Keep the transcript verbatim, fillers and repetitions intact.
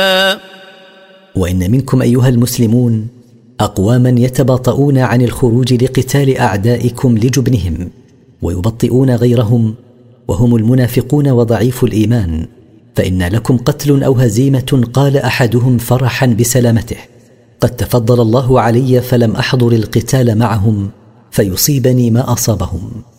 وإن منكم أيها المسلمون أقواما يتباطؤون عن الخروج لقتال أعدائكم لجبنهم، ويبطئون غيرهم، وهم المنافقون وضعيف الإيمان، فإن لكم قتل أو هزيمة، قال أحدهم فرحا بسلامته: قد تفضل الله علي فلم أحضر القتال معهم فيصيبني ما أصابهم.